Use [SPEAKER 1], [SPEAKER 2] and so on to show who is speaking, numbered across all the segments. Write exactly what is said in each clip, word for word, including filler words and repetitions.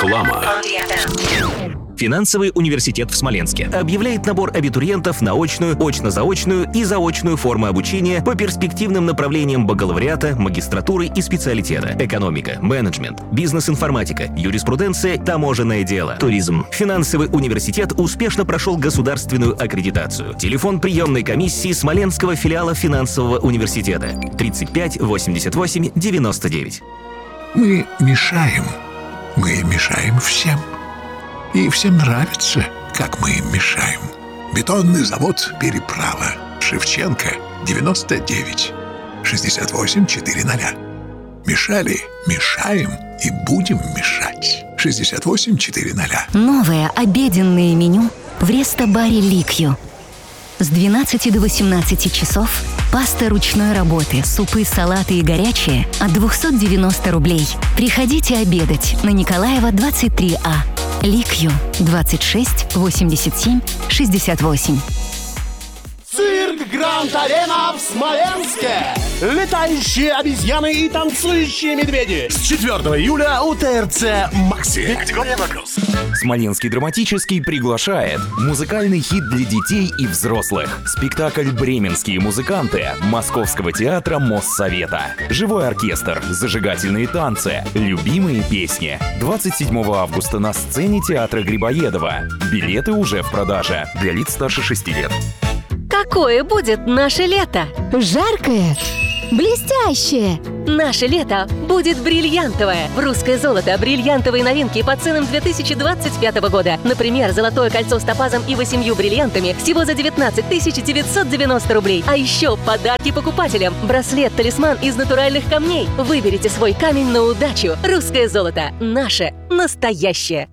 [SPEAKER 1] Реклама.
[SPEAKER 2] Финансовый университет в Смоленске объявляет набор абитуриентов на очную, очно-заочную и заочную формы обучения по перспективным направлениям бакалавриата, магистратуры и специалитета: экономика, менеджмент, бизнес-информатика, юриспруденция, таможенное дело, туризм. Финансовый университет успешно прошел государственную аккредитацию. Телефон приемной комиссии Смоленского филиала финансового университета: тридцать пять восемьдесят восемь девяносто девять.
[SPEAKER 3] Мы мешаем. Мы мешаем всем. И всем нравится, как мы им мешаем. Бетонный завод «Переправа». Шевченко, девяносто девять шестьдесят восемь четыреста. Мешали, мешаем и будем мешать. шестьдесят восемь четыреста.
[SPEAKER 4] Новое обеденное меню в рестобаре «Ликью». С двенадцати до восемнадцати часов паста ручной работы, супы, салаты и горячие от двухсот девяноста рублей. Приходите обедать на Николаева, двадцать три А. Ликью, двадцать шесть восемьдесят семь шестьдесят восемь.
[SPEAKER 5] Цирк Гранд Арена в Смоленске. Летающие обезьяны и танцующие медведи. С четвёртого июля у ТРЦ «Макси». Категория ноль плюс.
[SPEAKER 6] Смоленский драматический приглашает. Музыкальный хит для детей и взрослых. Спектакль «Бременские музыканты» Московского театра Моссовета. Живой оркестр, зажигательные танцы, любимые песни. двадцать седьмого августа на сцене театра Грибоедова. Билеты уже в продаже. Для лиц старше шести лет.
[SPEAKER 7] Какое будет наше лето?
[SPEAKER 8] Жаркое, блестящее.
[SPEAKER 7] Наше лето будет бриллиантовое. В «Русское золото» бриллиантовые новинки по ценам две тысячи двадцать пятого года. Например, золотое кольцо с топазом и восемью бриллиантами всего за девятнадцать тысяч девятьсот девяносто рублей. А еще подарки покупателям. Браслет-талисман из натуральных камней. Выберите свой камень на удачу. «Русское золото». Наше настоящее.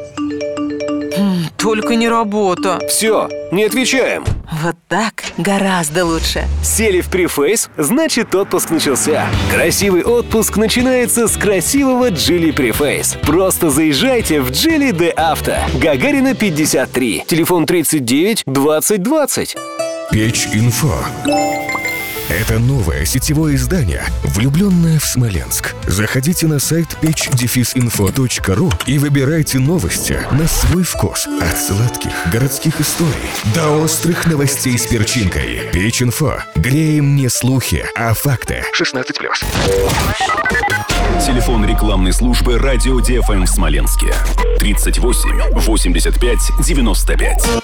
[SPEAKER 9] Только не работа.
[SPEAKER 10] Все, не отвечаем.
[SPEAKER 9] Вот так гораздо лучше.
[SPEAKER 10] Сели в Префейс, значит отпуск начался. Красивый отпуск начинается с красивого Geely Префейс. Просто заезжайте в Geely де Авто. Гагарина пятьдесят три. Телефон тридцать девять двадцать двадцать.
[SPEAKER 11] Печь.Инфо. Это новое сетевое издание, влюбленное в Смоленск. Заходите на сайт печь инфо точка ру и выбирайте новости на свой вкус. От сладких городских историй до острых новостей с перчинкой. Печь.Инфо. Греем не слухи, а факты.
[SPEAKER 2] шестнадцать плюс.
[SPEAKER 1] Телефон рекламной службы «Радио ди эф эм» в Смоленске: тридцать восемь восемьдесят пять девяносто пять.